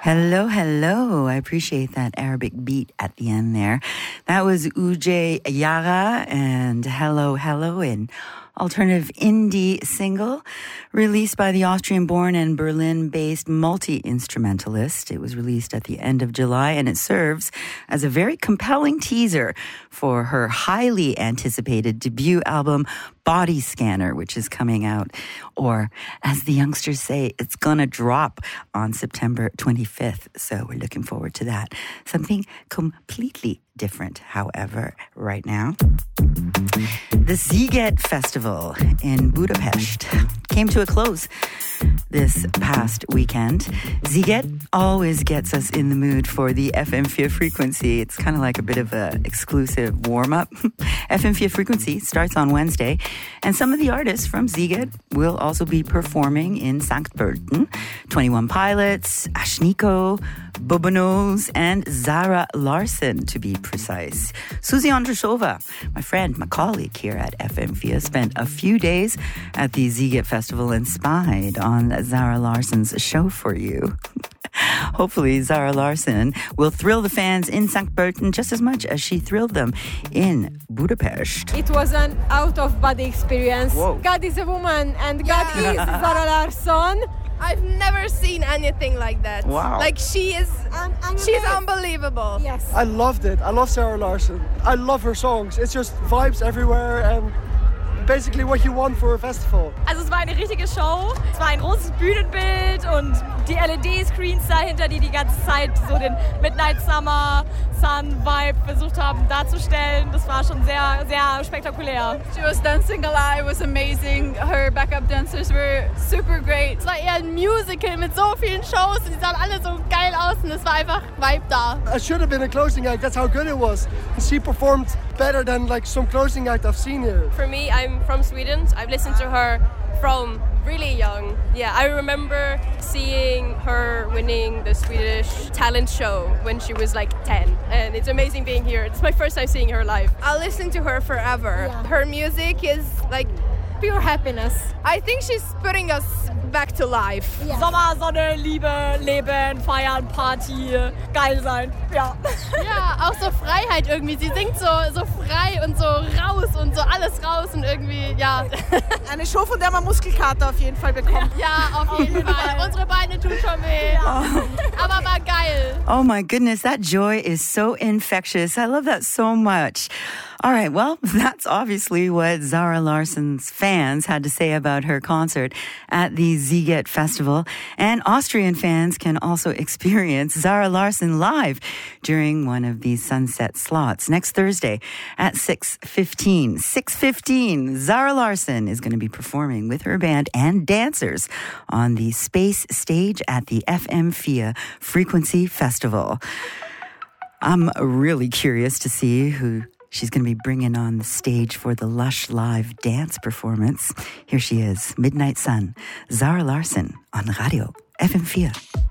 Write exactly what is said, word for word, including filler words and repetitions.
Hello, hello. I appreciate that Arabic beat at the end there. That was Uje Yara and Hello, Hello in alternative indie single released by the Austrian-born and Berlin-based multi-instrumentalist. It was released at the end of July, and it serves as a very compelling teaser for her highly anticipated debut album, Body Scanner, which is coming out, or as the youngsters say, it's gonna drop on September twenty-fifth. So we're looking forward to that. Something completely different, however, right now. The Sziget Festival in Budapest came to a close this past weekend. Sziget always gets us in the mood for the F M four frequency. It's kind of like a bit of an exclusive warm-up. F M four frequency starts on Wednesday, and some of the artists from Sziget will also be performing in Sankt Pölten. twenty-one Pilots, Ashniko, Bobonos, and Zara Larsson, to be precise. Susie Andrushova, my friend, my colleague here at F M four, spent a few days at the Sziget Festival and spied on Zara Larsson's show for you. Hopefully, Zara Larsson will thrill the fans in Sankt Pölten just as much as she thrilled them in Budapest. It was an out-of-body experience. Whoa. God is a woman and God Yeah. is Zara Larsson. I've never seen anything like that. Wow. Like she is, I'm, I'm she's amazed. unbelievable. Yes. I loved it. I love Zara Larsson. I love her songs. It's just vibes everywhere and basically what you want for a festival. Also es war eine richtige Show. Es war ein großes Bühnenbild und die L E D-Screens dahinter, die die ganze Zeit so den Midnight Summer Sun Vibe versucht haben darzustellen. Das war schon sehr, sehr spektakulär. She was dancing a lot. It was amazing. Her backup dancers were super great. Es war eher ein Musical mit so vielen Shows und die sahen alle so geil aus und es war einfach Vibe da. I should have been a closing act. That's how good it was. She performed better than like some closing act I've seen here. For me, I'm from Sweden. I've listened to her from really young. Yeah, I remember seeing her winning the Swedish talent show when she was like ten. And it's amazing being here. It's my first time seeing her live. I'll listen to her forever. Yeah. Her music is like, Pure happiness. I think she's putting us back to life. Yeah. Sommer, Sonne, Liebe, Leben, Feiern, Party, geil sein. Ja. Ja, auch so Freiheit irgendwie. Sie singt so, so frei und so raus und so alles raus und irgendwie, ja. Eine Show, von der man Muskelkater auf jeden Fall bekommt. Ja, auf jeden Fall. Unsere Beine tun schon weh. Aber war geil. Oh my goodness, that joy is so infectious. I love that so much. All right, well, that's obviously what Zara Larsson's fans had to say about her concert at the Sziget Festival. And Austrian fans can also experience Zara Larsson live during one of these sunset slots next Thursday at six fifteen. six fifteen, Zara Larsson is going to be performing with her band and dancers on the Space Stage at the F M four Frequency Festival. I'm really curious to see who she's going to be bringing on the stage for the Lush live dance performance. Here she is, Midnight Sun, Zara Larsson on Radio F M four.